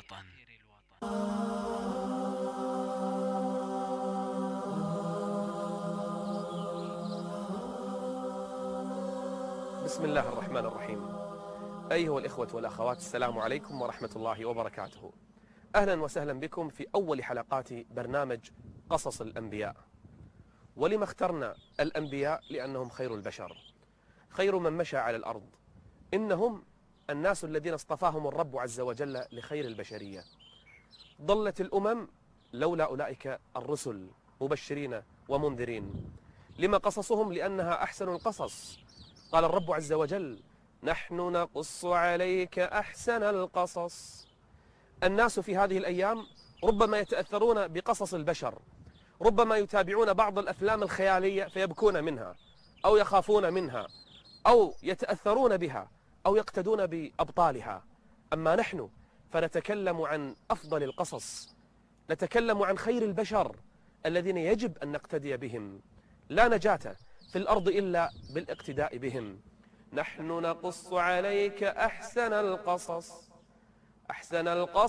الوطن. بسم الله الرحمن الرحيم. أيها الإخوة والأخوات، السلام عليكم ورحمة الله وبركاته. أهلا وسهلا بكم في أول حلقات برنامج قصص الأنبياء. ولما اخترنا الأنبياء؟ لأنهم خير البشر، خير من مشى على الأرض. إنهم الناس الذين اصطفاهم الرب عز وجل لخير البشرية. ضلت الأمم لولا أولئك الرسل مبشرين ومنذرين. لما قصصهم؟ لأنها أحسن القصص. قال الرب عز وجل: نحن نقص عليك أحسن القصص. الناس في هذه الأيام ربما يتأثرون بقصص البشر، ربما يتابعون بعض الأفلام الخيالية فيبكون منها أو يخافون منها أو يتأثرون بها أو يقتدون بأبطالها. أما نحن فنتكلم عن أفضل القصص، نتكلم عن خير البشر الذين يجب أن نقتدي بهم. لا نجاة في الأرض إلا بالاقتداء بهم. نحن نقص عليك أحسن القصص، أحسن القصص